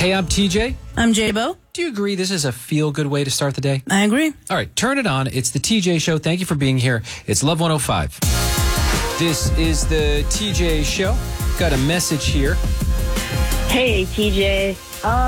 Hey, I'm TJ. I'm J-Bo. Do you agree this is a feel-good way to start the day? I agree. All right, turn it on. It's the TJ Show. Thank you for being here. It's Love 105. This is the TJ Show. Got a message here. Hey, TJ.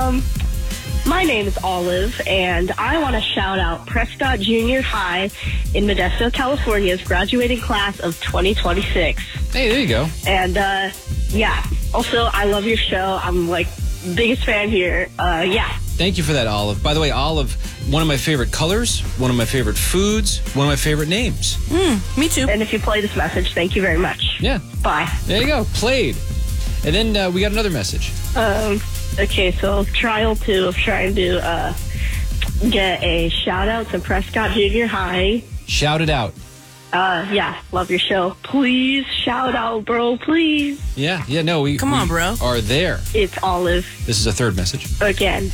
My name is Olive, and I want to shout out Prescott Junior High in Modesto, California's graduating class of 2026. Hey, there you go. And, yeah. Also, I love your show. I'm, biggest fan here. Yeah. Thank you for that, Olive. By the way, Olive, one of my favorite colors, one of my favorite foods, one of my favorite names. Me too. And if you play this message, thank you very much. Yeah. Bye. There you go. Played. And then we got another message. Okay, so trial 2 of trying to get a shout out to Prescott Junior High. Shout it out. Yeah, love your show. Please shout out, bro, please. Yeah, no, we Come on, bro. Are there. It's Olive This is a third message. again.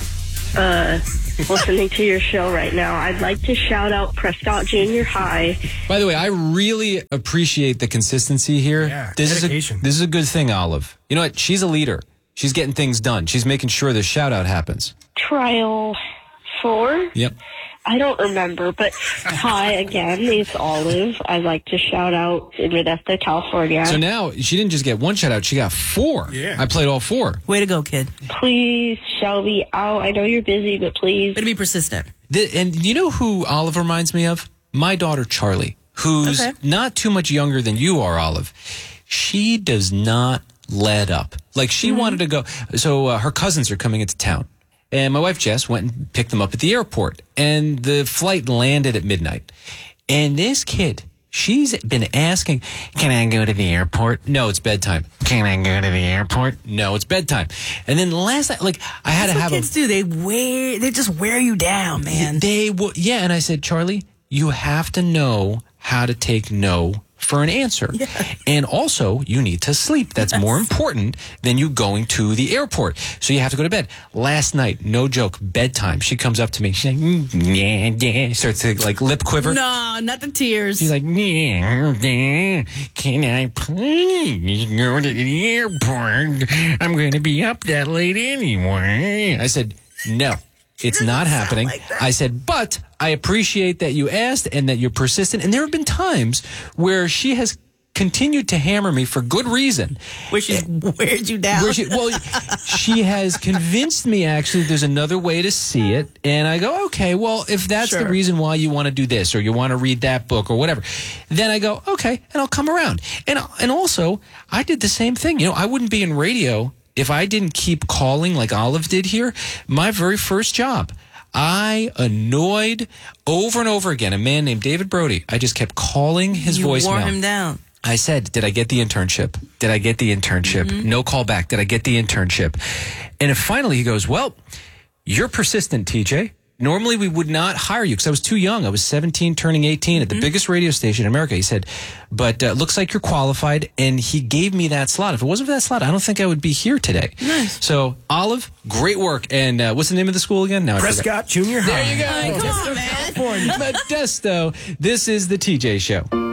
Listening to your show right now. I'd like to shout out Prescott Junior High. By the way, I really appreciate the consistency here. Yeah, this dedication. is a good thing, Olive. You know what? She's a leader. She's getting things done. She's making sure the shout out happens. Trial 4? Yep. I don't remember, but hi again. It's Olive. I'd like to shout out in Modesto, California. So now she didn't just get one shout out, she got 4. Yeah. I played all 4. Way to go, kid. Please, Shelby, out. I know you're busy, but please. Way to be persistent. And you know who Olive reminds me of? My daughter, Charlie, who's Okay. not too much younger than you are, Olive. She does not let up. Like, she wanted to go. So her cousins are coming into town. And my wife, Jess, went and picked them up at the airport. And the flight landed at midnight. And this kid, she's been asking, can I go to the airport? No, it's bedtime. Can I go to the airport? No, it's bedtime. And then last night, I had That's to what have kids do. They just wear you down, man. Yeah, and I said, Charlie, you have to know how to take no for an answer. Yeah. And also, you need to sleep. That's more important than you going to the airport. So you have to go to bed. Last night, no joke, bedtime. She comes up to me. She's like, yeah. Starts to lip quiver. No, not the tears. She's like, yeah, can I please go to the airport? I'm going to be up that late anyway. I said, no. It's not happening. like that. I said, but I appreciate that you asked and that you're persistent. And there have been times where she has continued to hammer me for good reason. Where she's wears you down. She has convinced me, actually, there's another way to see it. And I go, okay, well, if that's the Sure. reason why you want to do this or you want to read that book or whatever, then I go, okay, and I'll come around. And also, I did the same thing. You know, I wouldn't be in radio if I didn't keep calling like Olive did here. My very first job, I annoyed over and over again a man named David Brody. I just kept calling his you voicemail. wore him down. I said, did I get the internship? Did I get the internship? No call back. Did I get the internship? And then finally he goes, well, you're persistent, TJ. Normally we would not hire you because I was too young. I was 17, turning 18 at the biggest radio station in America. He said, but looks like you're qualified. And he gave me that slot. If it wasn't for that slot, I don't think I would be here today. Nice. So, Olive, great work. And what's the name of the school again? Now I forgot. Prescott Junior High. There you go. Hey, come on, man. Modesto. This is the TJ Show.